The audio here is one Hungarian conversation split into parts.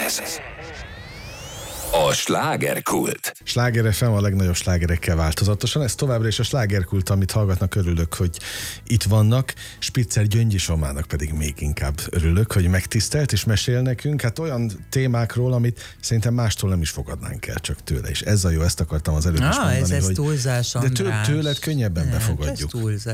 Ez a slágerkult. Sláger FM a legnagyobb slágerekkel változatosan. Ez továbbra is a slágerkult, amit hallgatnak, örülök, hogy itt vannak. Spitzer Gyöngyi Somának pedig még inkább örülök, hogy megtisztelt és mesél nekünk. Hát olyan témákról, amit szerintem mástól nem is fogadnánk el, csak tőle is. Ez a jó, ezt akartam az előbb is mondani. Ez túlzás, András. De tőled könnyebben befogadjuk.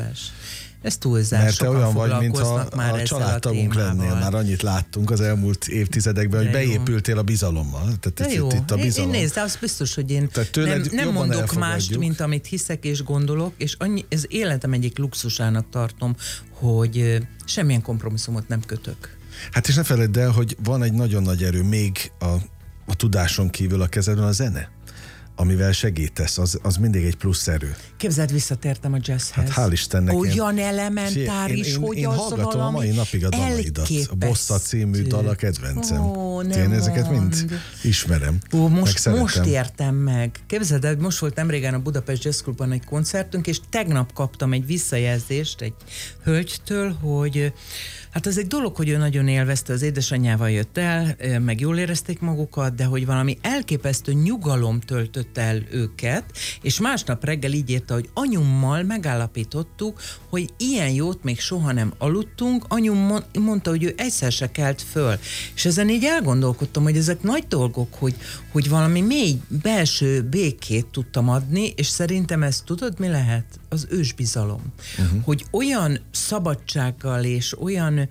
Ez túlzás. Mert te olyan vagy, mintha a családtagunk lennél. Már annyit láttunk az elmúlt évtizedekben, hogy beépültél a bizalommal. Tehát jó. Itt a bizalom. Én nézd, de az biztos, hogy én nem mondok mást, mint amit hiszek és gondolok, és ez életem egyik luxusának tartom, hogy semmilyen kompromisszumot nem kötök. Hát és ne feledd el, hogy van egy nagyon nagy erő még a tudáson kívül a kezedben, a zene, amivel segítesz, az mindig egy plusz erő. Képzeld, visszatértem a jazzhez. Hát hál' Istennek. Olyan elementáris, hogy én az hallgatom valami a mai napig a dalaidat. A Bossa című dal a kedvencem. Én ezeket mind ismerem. Most értem meg. Képzeld el, most volt nemrégen a Budapest Jazz Clubban egy koncertünk, és tegnap kaptam egy visszajelzést egy hölgytől, hogy hát az egy dolog, hogy ő nagyon élvezte, az édesanyjával jött el, meg jól érezték magukat, de hogy valami elképesztő nyugalom töltött el őket, és másnap reggel így írta, hogy anyummal megállapítottuk, hogy ilyen jót még soha nem aludtunk, anyum mondta, hogy ő egyszer se kelt föl. És ezen így elgondolkodtam, hogy ezek nagy dolgok, hogy valami mély belső békét tudtam adni, és szerintem ez tudod, mi lehet? Az ősbizalom. Hogy olyan szabadsággal és olyan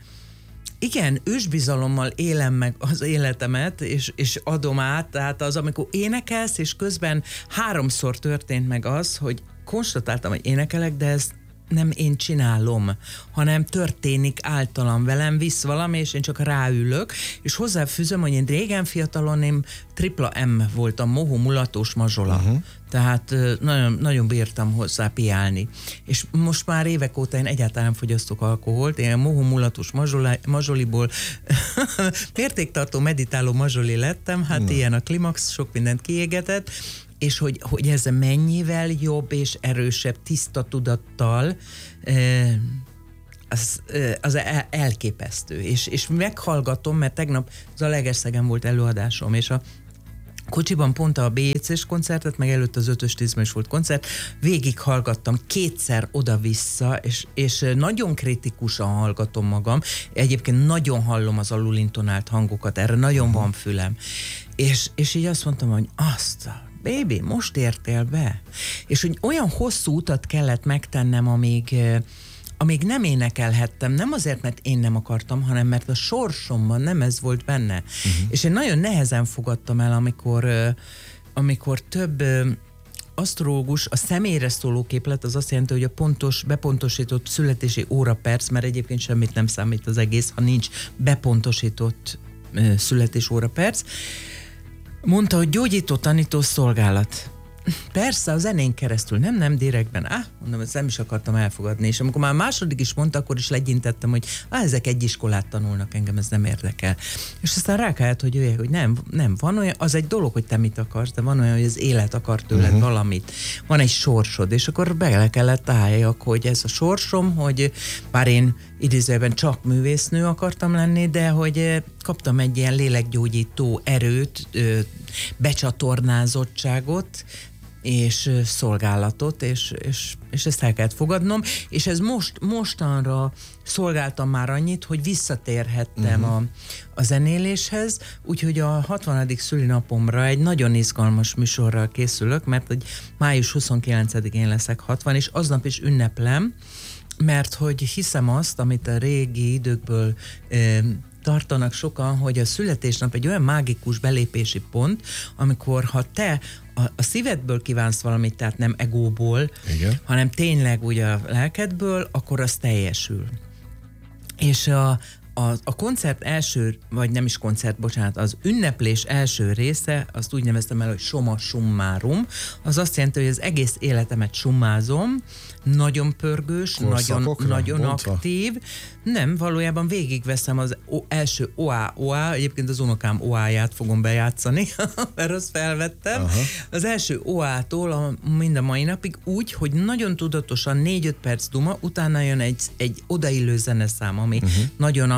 ősbizalommal élem meg az életemet, és adom át, tehát az, amikor énekelsz, és közben 3-szor történt meg az, hogy konstatáltam, hogy énekelek, de ez nem én csinálom, hanem történik általam, velem visz valami, és én csak ráülök, és hozzáfűzöm, hogy én régen fiatalon én tripla M voltam, mohó, mulatos, mazsola. Tehát nagyon, nagyon bírtam hozzá piálni. És most már évek óta én egyáltalán nem fogyasztok alkoholt, én mohó, mulatos, mazsoliból mértéktartó, meditáló mazsoli lettem, hát ilyen a klimax, sok mindent kiégetett, és hogy ez mennyivel jobb és erősebb tiszta tudattal, az elképesztő. És meghallgatom, mert tegnap Zalaegerszegen volt előadásom, és a kocsiban pont a BJC-s koncertet, meg előtt az 5-10-ben is volt koncert, végig hallgattam 2-szer oda-vissza, és nagyon kritikusan hallgatom magam. Egyébként nagyon hallom az alulintonált hangokat, erre nagyon van fülem. És így azt mondtam, hogy baby, most értél be. És hogy olyan hosszú utat kellett megtennem, amíg nem énekelhettem, nem azért, mert én nem akartam, hanem mert a sorsomban nem ez volt benne. És én nagyon nehezen fogadtam el, amikor több asztrológus, a személyre szóló képlet, az azt jelenti, hogy a bepontosított születési óraperc, mert egyébként semmit nem számít az egész, ha nincs bepontosított születés óraperc, mondta, hogy gyógyító, tanító szolgálat. Persze, a zenén keresztül, nem direktben. Mondom, ezt nem is akartam elfogadni. És amikor már második is mondta, akkor is legyintettem, hogy ezek egy iskolát tanulnak, engem ez nem érdekel. És aztán rákáját, hogy nem, van olyan, az egy dolog, hogy te mit akarsz, de van olyan, hogy az élet akar tőled valamit. Van egy sorsod, és akkor bele kellett álljak, hogy ez a sorsom, hogy bár én idézőben csak művésznő akartam lenni, de hogy kaptam egy ilyen lélekgyógyító erőt, becsatornázottságot, és szolgálatot, és ezt el kellett fogadnom, és ez mostanra szolgáltam már annyit, hogy visszatérhettem a zenéléshez, úgyhogy a 60. szülinapomra egy nagyon izgalmas műsorral készülök, mert hogy május 29-én leszek 60, és aznap is ünneplem, mert hogy hiszem azt, amit a régi időkből tartanak sokan, hogy a születésnap egy olyan mágikus belépési pont, amikor ha te a szívedből kívánsz valamit, tehát nem egóból, hanem tényleg úgy a lelkedből, akkor az teljesül. És a koncert első, vagy nem is koncert, bocsánat, az ünneplés első része, azt úgy neveztem el, hogy summa summarum, az azt jelenti, hogy az egész életemet summázom, nagyon pörgős, nagyon aktív. Nem, valójában végigveszem az első OA, egyébként az unokám OA-ját fogom bejátszani, mert azt felvettem. Az első OA-tól mind a mai napig úgy, hogy nagyon tudatosan 4-5 perc duma, utána jön egy odaillő zeneszám, ami nagyon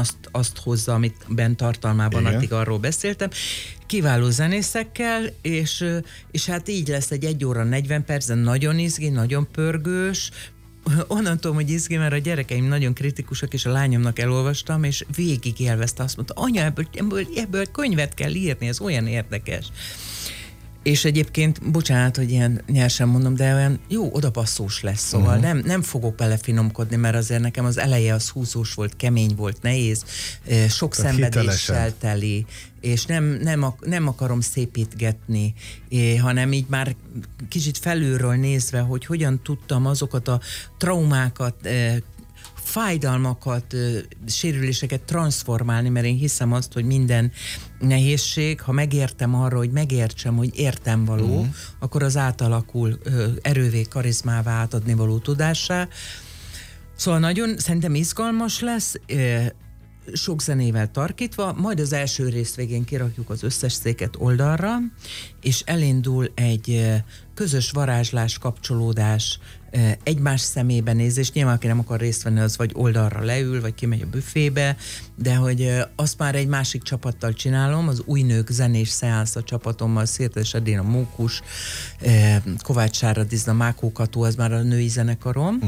azt hozza, amit bent tartalmában Igen. addig arról beszéltem. Kiváló zenészekkel, és hát így lesz egy 1 óra 40 perc, de nagyon izgi, nagyon pörgős. Onnan tudom, hogy izgi, mert a gyerekeim nagyon kritikusak, és a lányomnak elolvastam, és végig élvezte, azt mondta, anya, ebből könyvet kell írni, ez olyan érdekes. És egyébként, bocsánat, hogy ilyen nyersen mondom, de olyan jó odapasszós lesz, szóval nem fogok belefinomkodni, mert azért nekem az eleje az húzós volt, kemény volt, nehéz, sok szenvedéssel teli, és nem akarom szépítgetni, hanem így már kicsit felülről nézve, hogy hogyan tudtam azokat a traumákat, fájdalmakat, sérüléseket transformálni, mert én hiszem azt, hogy minden nehézség, ha megértem arra, hogy megértsem, hogy értem való, akkor az átalakul erővé, karizmává, átadni való tudássá. Szóval nagyon szerintem izgalmas lesz, sok zenével tarkítva, majd az első rész végén kirakjuk az összes széket oldalra, és elindul egy közös varázslás, kapcsolódás, egymás szemébe nézés. Nyilván, aki nem akar részt venni, az vagy oldalra leül, vagy kimegy a büfébe, de hogy azt már egy másik csapattal csinálom, az Új Nők zenés szeánsz a csapatommal, Szirtes Edina Mókus, Kovács Sáradizna, Mákó Kató, az már a női zenekarom,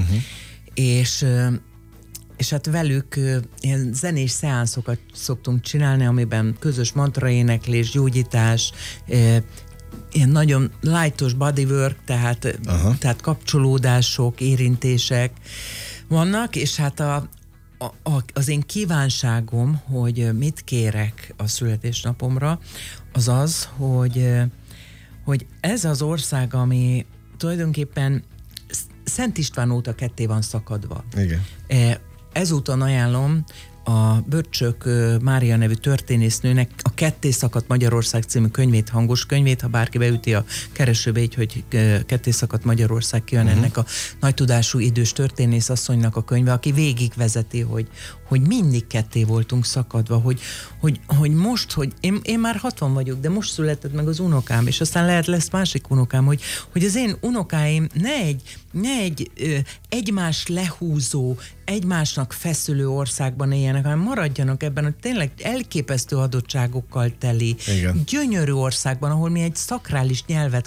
és hát velük ilyen zenés szeánszokat szoktunk csinálni, amiben közös mantraéneklés, gyógyítás, ilyen nagyon lightos bodywork, tehát kapcsolódások, érintések vannak, és hát az én kívánságom, hogy mit kérek a születésnapomra, az az, hogy ez az ország, ami tulajdonképpen Szent István óta ketté van szakadva. Igen. Ezúton ajánlom a Börcsök Mária nevű történésznőnek a Ketté szakadt Magyarország című könyvét, hangos könyvét, ha bárki beüti a keresőbe így, hogy Ketté szakadt Magyarország, kijön ennek a nagy tudású idős történész asszonynak a könyve, aki végigvezeti, hogy mindig ketté voltunk szakadva, hogy most, hogy én már 60 vagyok, de most született meg az unokám, és aztán lesz másik unokám, hogy az én unokáim ne egy egymás lehúzó, egymásnak feszülő országban éljenek, hanem maradjanak ebben a tényleg elképesztő adottságokkal teli, gyönyörű országban, ahol mi egy szakrális nyelvet